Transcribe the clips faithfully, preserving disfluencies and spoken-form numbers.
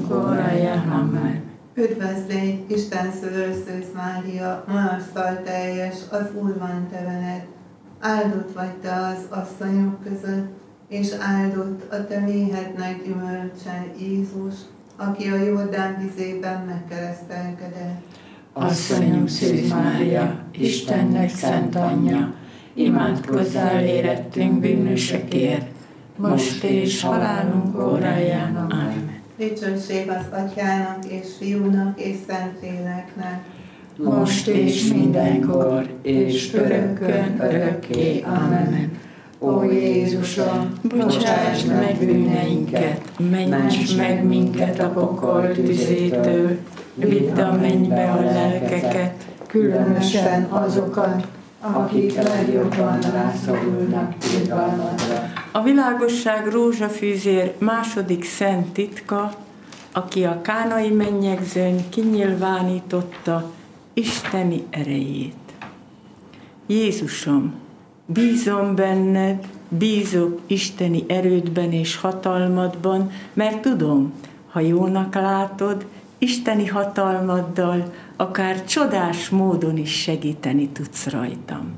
óráján. Amen. Üdvözlégy, Isten szülő Szűz Mária, magasztal teljes, az Úr van te veled. Áldott vagy te az asszonyok között, és áldott a te méhednek gyümölcse, Jézus, aki a Jordán vizében megkeresztelkedett. Asszonyunk Szűz Mária, Istennek szent anyja, imádkozzál érettünk bűnösökért, most és halálunk óráján. Amen. Dicsőség az Atyának és Fiúnak és Szentléleknek, most és mindenkor, és örökkön örökké. Amen. Ó Jézusom, bocsásd meg bűneinket, ments meg minket a pokol tüzétől, vidd a mennybe a lelkeket, különösen azokat, akik legjobban rászorulnak irgalmadra. A világosság rózsafűzér második szent titka, aki a kánai mennyegzőn kinyilvánította isteni erejét. Jézusom, bízom benned, bízok isteni erődben és hatalmadban, mert tudom, ha jónak látod, isteni hatalmaddal akár csodás módon is segíteni tudsz rajtam.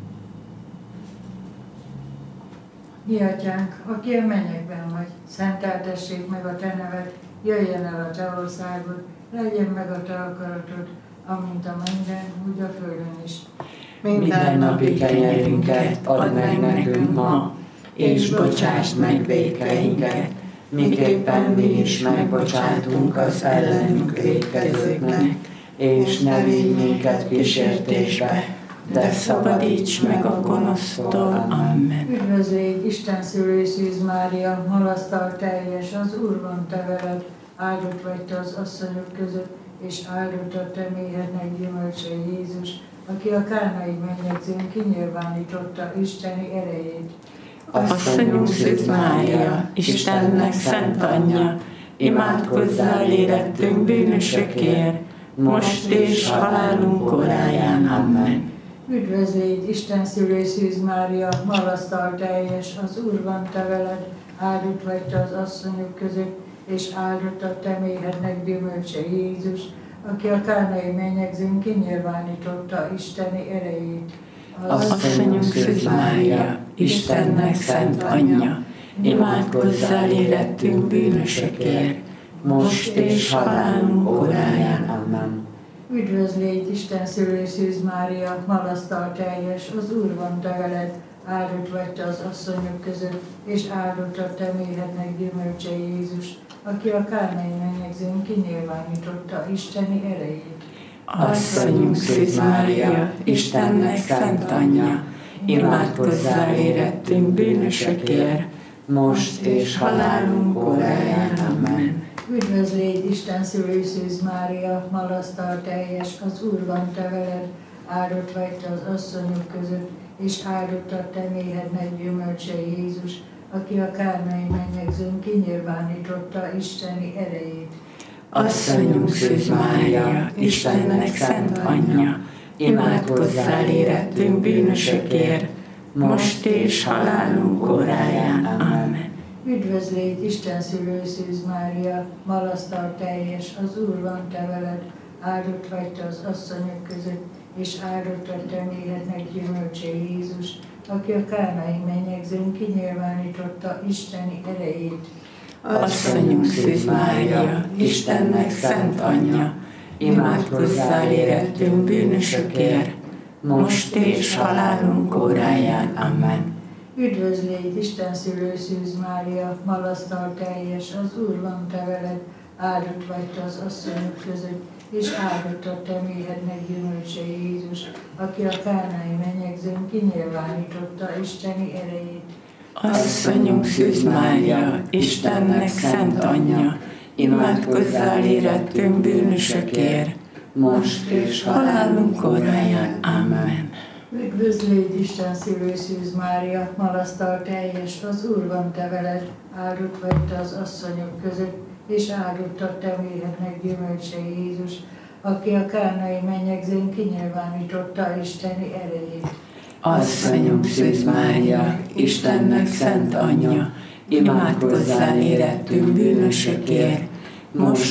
Mi atyánk, aki a mennyekben vagy, szenteltessék meg a te neved, jöjjön el a te országod, legyen meg a te akaratod, amint a mennyben, úgy a földön is. Minden napi kenyerünket add meg nekünk ma, és bocsásd meg vétkeinket, miképpen mi is megbocsátunk az ellenünk vétkezőknek, és ne vigy minket kísértésbe, de szabadíts meg a gonosztól. Amen. Üdvözlégy, Isten szülő Szűz Mária, magasztal teljes, az Úr van te veled, áldott vagy te az asszonyok között, és áldott a te méhednek gyümölcse, Jézus, aki a kánai mennyegzőn kinyilvánította isteni erejét. Asszonyunk Szűz Mária, Istennek szent anyja, imádkozzál érettünk bűnösökért, most és halálunk óráján. Amen. Üdvözlégy, Isten szülő Szűz Mária, magasztal teljes, az Úr van te veled, áldott vagy te az asszonyok között, és áldott a te méhednek gyümölcse, Jézus, aki a kánai mennyegzőn kinyilvánította isteni erejét. Asszonyunk Szűz Mária, Istennek szent anyja, imádkozzál érettünk bűnösökért, most és halálunk óráján. Amen. Üdvözlégy, Isten szülő Szűz Mária, magasztal teljes, az Úr van te veled, áldott vagy te az asszonyok között, és áldott a te méhednek gyümölcse, Jézus, aki a kánai mennyegzőn kinyilvánította isteni erejét. Asszonyunk Szűz Mária, Istennek szent anyja, imádkozzál érettünk bűnösökért, most és halálunk óráján. Amen. Üdvözlégy, Isten szülő Szűz Mária, magasztal teljes, az Úr van te veled, áldott vagy te az asszonyok között, és áldott a te méhednek gyümölcse, Jézus, aki a kánai mennyegzőn kinyilvánította isteni erejét. Asszonyunk Szűz Mária, Istennek szent anyja, imádkozzál érettünk bűnösökért, most és halálunk óráján. Amen. Üdvözlégy, Isten szülő Szűz Mária, magasztal teljes, az Úr van te veled, áldott vagy te az asszonyok között, és áldott a te méhednek gyümölcse, Jézus, aki a kánai mennyegzőn kinyilvánította isteni erejét. Asszonyunk Szűz Mária, Istennek szent anyja, imádkozzál érettünk bűnösökért, most és halálunk óráján. Amen. Üdvözlégy, Isten szülő Szűz Mária, magasztal teljes, az Úr van te veled, áldott vagy te az asszonyok között, és áldott a te méhednek gyümölcse, Jézus, aki a kánai mennyegzőn kinyilvánította isteni erejét. Asszonyunk Szűz Mária, Istennek szent anyja, imádkozzál érettünk bűnösökért, most és halálunk óráján. Amen. Üdvözlégy, Isten szülő Szűz Mária, magasztal teljes, az Úr van te veled, áldott vagy te az asszonyok között, és áldott a te méhednek gyümölcse, Jézus, aki a kánai mennyegzőn kinyilvánította isteni erejét. Asszonyunk Szűz Mária, Istennek szent anyja, imádkozzál érettünk bűnösökért, most